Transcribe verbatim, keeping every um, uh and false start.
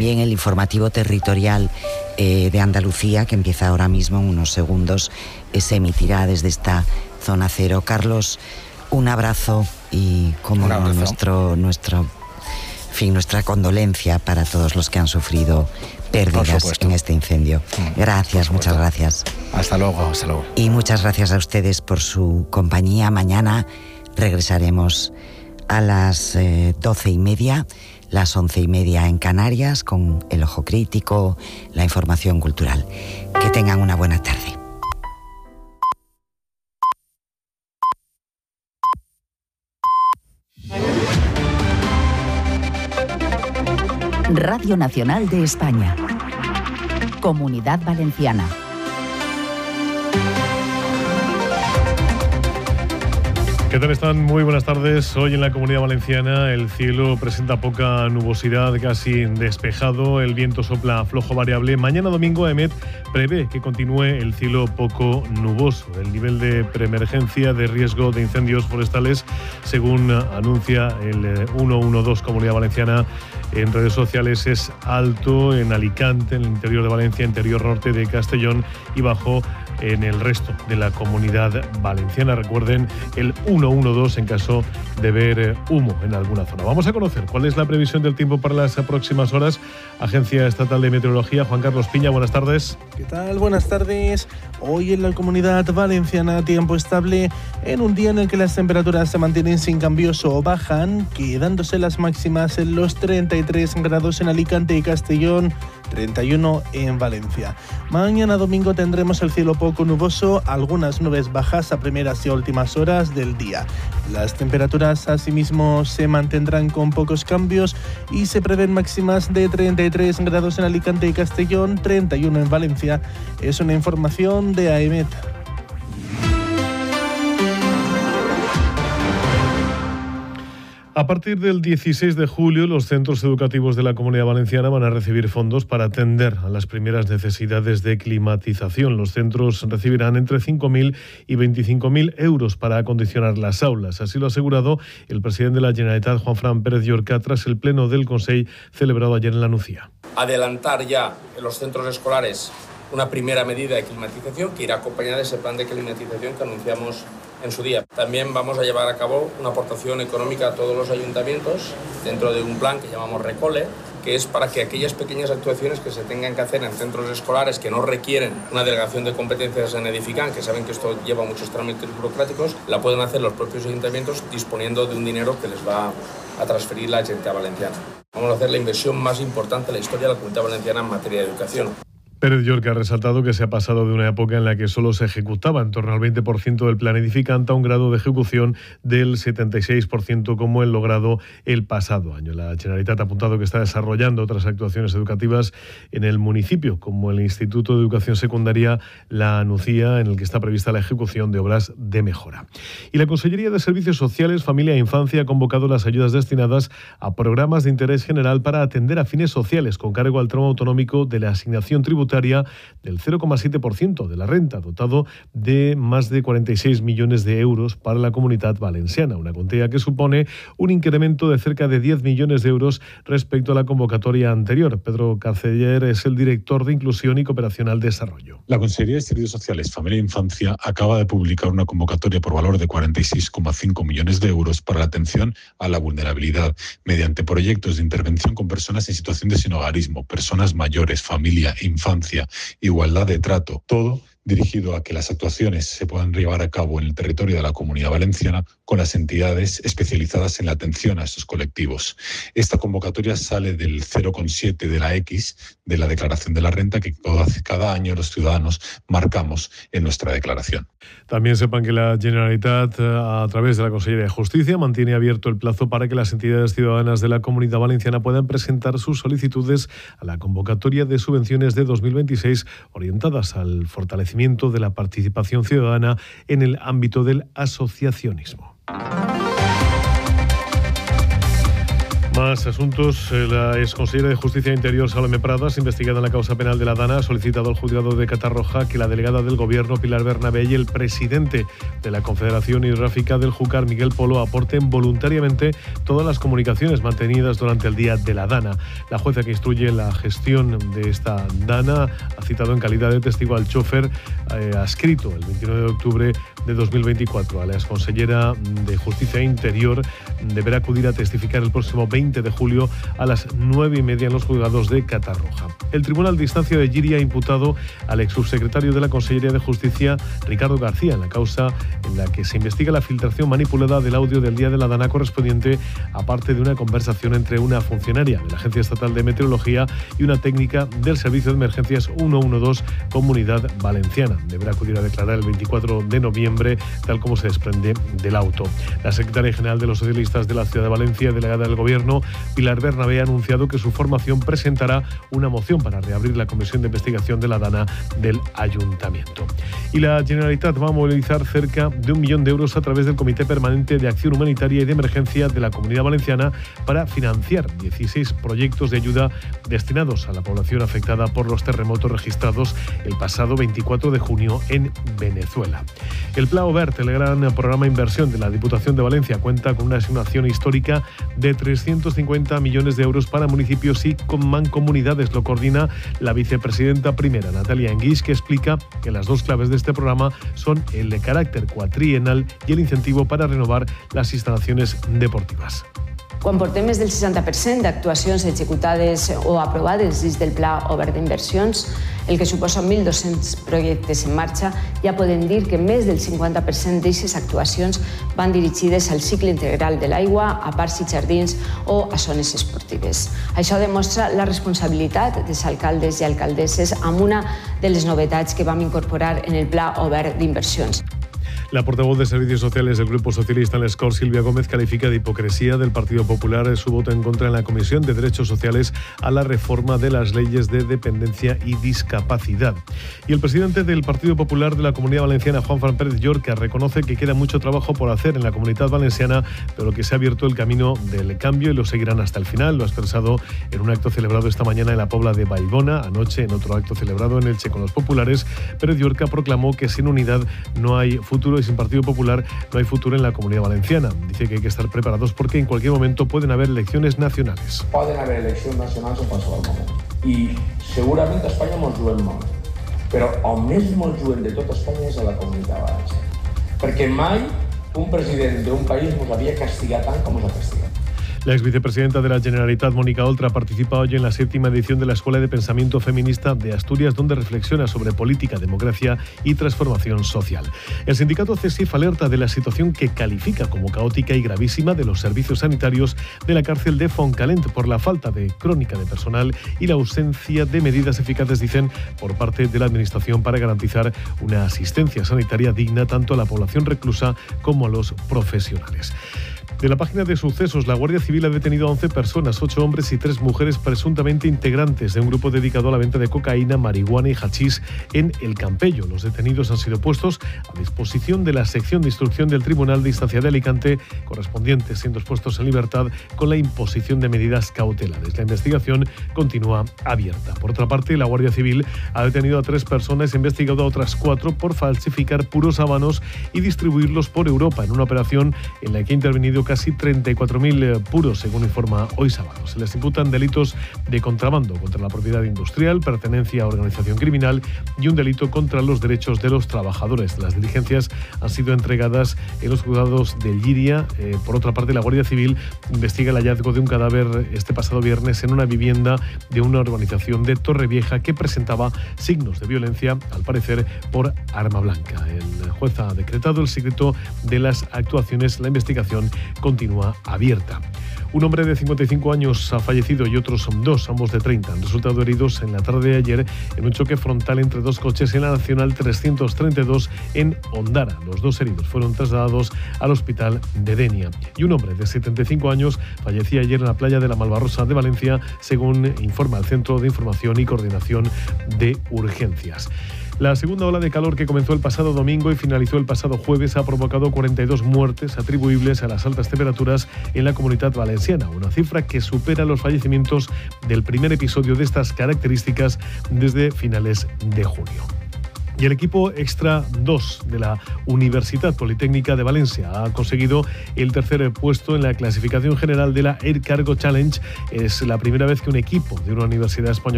también el informativo territorial eh, de Andalucía, que empieza ahora mismo en unos segundos, eh, se emitirá desde esta zona cero. Carlos, un abrazo y como un abrazo. nuestro, nuestro, en fin, nuestra condolencia para todos los que han sufrido pérdidas en este incendio. Gracias, muchas gracias. Hasta luego, hasta luego. Y muchas gracias a ustedes por su compañía. Mañana regresaremos a las eh, doce y media, las once y media en Canarias, con el ojo crítico, la información cultural. Que tengan una buena tarde. Radio Nacional de España. Comunidad Valenciana. ¿Qué tal están? Muy buenas tardes. Hoy en la Comunidad Valenciana el cielo presenta poca nubosidad, casi despejado. El viento sopla flojo variable. Mañana domingo EMET prevé que continúe el cielo poco nuboso. El nivel de preemergencia de riesgo de incendios forestales, según anuncia el ciento doce Comunidad Valenciana en redes sociales, es alto en Alicante, en el interior de Valencia, interior norte de Castellón y bajo en el resto de la Comunidad Valenciana. Recuerden el ciento doce en caso de ver humo en alguna zona. Vamos a conocer cuál es la previsión del tiempo para las próximas horas. Agencia Estatal de Meteorología, Juan Carlos Piña, buenas tardes. ¿Qué tal? Buenas tardes. Hoy en la Comunidad Valenciana tiempo estable en un día en el que las temperaturas se mantienen sin cambios o bajan, quedándose las máximas en los treinta y tres grados en Alicante y Castellón, treinta y uno en Valencia. Mañana domingo tendremos el cielo poco nuboso, algunas nubes bajas a primeras y últimas horas del día. Las temperaturas asimismo se mantendrán con pocos cambios y se prevén máximas de treinta y tres grados en Alicante y Castellón, treinta y uno en Valencia. Es una información de AEMET. A partir del dieciséis de julio, los centros educativos de la Comunidad Valenciana van a recibir fondos para atender a las primeras necesidades de climatización. Los centros recibirán entre cinco mil y veinticinco mil euros para acondicionar las aulas. Así lo ha asegurado el presidente de la Generalitat, Juanfran Pérez Llorca, tras el pleno del Consell celebrado ayer en la Nucía. Adelantar ya en los centros escolares una primera medida de climatización que irá acompañada de ese plan de climatización que anunciamos en su día. También vamos a llevar a cabo una aportación económica a todos los ayuntamientos dentro de un plan que llamamos Recole, que es para que aquellas pequeñas actuaciones que se tengan que hacer en centros escolares que no requieren una delegación de competencias en Edifican, que saben que esto lleva muchos trámites burocráticos, la pueden hacer los propios ayuntamientos disponiendo de un dinero que les va a transferir la Generalitat Valenciana. Vamos a hacer la inversión más importante de la historia de la Comunidad Valenciana en materia de educación. Pérez Llorca ha resaltado que se ha pasado de una época en la que solo se ejecutaba en torno al veinte por ciento del plan edificante a un grado de ejecución del setenta y seis por ciento como el logrado el pasado año. La Generalitat ha apuntado que está desarrollando otras actuaciones educativas en el municipio, como el Instituto de Educación Secundaria La Nucía, en el que está prevista la ejecución de obras de mejora. Y la Consellería de Servicios Sociales, Familia e Infancia ha convocado las ayudas destinadas a programas de interés general para atender a fines sociales con cargo al tramo autonómico de la asignación tributaria del cero coma siete por ciento de la renta, dotado de más de cuarenta y seis millones de euros para la Comunidad Valenciana, una cuantía que supone un incremento de cerca de diez millones de euros respecto a la convocatoria anterior. Pedro Carceller es el director de Inclusión y Cooperación al Desarrollo. La Consellería de Servicios Sociales, Familia e Infancia acaba de publicar una convocatoria por valor de cuarenta y seis coma cinco millones de euros para la atención a la vulnerabilidad mediante proyectos de intervención con personas en situación de sinhogarismo, personas mayores, familia e infancia, igualdad de trato, todo dirigido a que las actuaciones se puedan llevar a cabo en el territorio de la Comunidad Valenciana con las entidades especializadas en la atención a estos colectivos. Esta convocatoria sale del cero coma siete de la X de la declaración de la renta que cada año los ciudadanos marcamos en nuestra declaración. También sepan que la Generalitat, a través de la Consellería de Justicia, mantiene abierto el plazo para que las entidades ciudadanas de la Comunidad Valenciana puedan presentar sus solicitudes a la convocatoria de subvenciones de dos mil veintiséis orientadas al fortalecimiento de la participación ciudadana en el ámbito del asociacionismo. Más asuntos. La exconsellera de Justicia e Interior, Salomé Pradas, investigada en la causa penal de la Dana, ha solicitado al juzgado de Catarroja que la delegada del Gobierno, Pilar Bernabé, y el presidente de la Confederación Hidrográfica del Júcar, Miguel Polo, aporten voluntariamente todas las comunicaciones mantenidas durante el día de la Dana. La jueza que instruye la gestión de esta Dana ha citado en calidad de testigo al chofer eh, adscrito el veintinueve de octubre de dos mil veinticuatro. A la exconsellera de Justicia e Interior deberá acudir a testificar el próximo veinte de julio a las nueve y media en los juzgados de Catarroja. El Tribunal de Instancia de Llíria ha imputado al ex subsecretario de la Consellería de Justicia, Ricardo García, en la causa en la que se investiga la filtración manipulada del audio del día de la Dana correspondiente a parte de una conversación entre una funcionaria de la Agencia Estatal de Meteorología y una técnica del Servicio de Emergencias ciento doce Comunidad Valenciana. Deberá acudir a declarar el veinticuatro de noviembre, tal como se desprende del auto. La secretaria general de los socialistas de la Ciudad de Valencia, delegada del Gobierno, Pilar Bernabé, ha anunciado que su formación presentará una moción para reabrir la comisión de investigación de la Dana del Ayuntamiento. Y la Generalitat va a movilizar cerca de un millón de euros a través del Comité Permanente de Acción Humanitaria y de Emergencia de la Comunidad Valenciana para financiar dieciséis proyectos de ayuda destinados a la población afectada por los terremotos registrados el pasado veinticuatro de junio en Venezuela. El Pla Obert, el gran programa de inversión de la Diputación de Valencia, cuenta con una asignación histórica de trescientos cincuenta millones de euros para municipios y con mancomunidades. Lo coordina la vicepresidenta primera, Natalia Enguix, que explica que las dos claves de este programa son el de carácter cuatrienal y el incentivo para renovar las instalaciones deportivas. Quan portem més del seixanta per cent d'actuacions executades o aprovades dins del Pla Obert d'Inversions, el que suposa mil dos-cents projectes en marxa, ja podem dir que més del cinquanta per cent d'aquestes actuacions van dirigides al cicle integral de l'aigua, a parcs i jardins o a zones esportives. Això demostra la responsabilitat dels alcaldes i alcaldesses amb una de les novetats que vam incorporar en el Pla Obert d'Inversions. La portavoz de Servicios Sociales del Grupo Socialista en el Escor, Silvia Gómez, califica de hipocresía del Partido Popular su voto en contra en la Comisión de Derechos Sociales a la reforma de las leyes de dependencia y discapacidad. Y el presidente del Partido Popular de la Comunidad Valenciana, Juanfran Pérez Llorca, reconoce que queda mucho trabajo por hacer en la Comunidad Valenciana, pero que se ha abierto el camino del cambio y lo seguirán hasta el final. Lo ha expresado en un acto celebrado esta mañana en la Pobla de Vallbona, anoche en otro acto celebrado en Elche con los populares. Pérez Llorca proclamó que sin unidad no hay futuro y sin Partido Popular no hay futuro en la Comunidad Valenciana. Dice que hay que estar preparados porque en cualquier momento pueden haber elecciones nacionales. Poden haver eleccions nacionals en qualsevol moment. I segurament a Espanya mos juguem molt. Però on més mos juguem de tot Espanya és a la Comunitat Valenciana. Perquè mai un president d'un país mos havia castigat tant com mos ha castigat. La ex vicepresidenta de la Generalitat, Mónica Oltra, participa hoy en la séptima edición de la Escuela de Pensamiento Feminista de Asturias, donde reflexiona sobre política, democracia y transformación social. El sindicato CESIF alerta de la situación que califica como caótica y gravísima de los servicios sanitarios de la cárcel de Fontcalent por la falta de crónica de personal y la ausencia de medidas eficaces, dicen, por parte de la Administración para garantizar una asistencia sanitaria digna tanto a la población reclusa como a los profesionales. De la página de sucesos, la Guardia Civil ha detenido a once personas, ocho hombres y tres mujeres presuntamente integrantes de un grupo dedicado a la venta de cocaína, marihuana y hachís en El Campello. Los detenidos han sido puestos a disposición de la sección de instrucción del Tribunal de Instancia de Alicante, correspondientes siendo puestos en libertad con la imposición de medidas cautelares. La investigación continúa abierta. Por otra parte, la Guardia Civil ha detenido a tres personas y investigado a otras cuatro por falsificar puros habanos y distribuirlos por Europa en una operación en la que ha intervenido casi treinta y cuatro mil puros, según informa Hoy Sábado. Se les imputan delitos de contrabando contra la propiedad industrial, pertenencia a organización criminal y un delito contra los derechos de los trabajadores. Las diligencias han sido entregadas en los juzgados de Llíria. Eh, por otra parte, la Guardia Civil investiga el hallazgo de un cadáver este pasado viernes en una vivienda de una urbanización de Torrevieja que presentaba signos de violencia, al parecer por arma blanca. El juez ha decretado el secreto de las actuaciones. La investigación continúa abierta. Un hombre de cincuenta y cinco años ha fallecido y otros dos, ambos de treinta, han resultado heridos en la tarde de ayer en un choque frontal entre dos coches en la Nacional trescientos treinta y dos en Ondara. Los dos heridos fueron trasladados al hospital de Denia. Y un hombre de setenta y cinco años fallecía ayer en la playa de la Malvarrosa de Valencia, según informa el Centro de Información y Coordinación de Urgencias. La segunda ola de calor que comenzó el pasado domingo y finalizó el pasado jueves ha provocado cuarenta y dos muertes atribuibles a las altas temperaturas en la Comunitat Valenciana, una cifra que supera los fallecimientos del primer episodio de estas características desde finales de junio. Y el equipo Extra dos de la Universitat Politécnica de Valencia ha conseguido el tercer puesto en la clasificación general de la Air Cargo Challenge. Es la primera vez que un equipo de una universidad española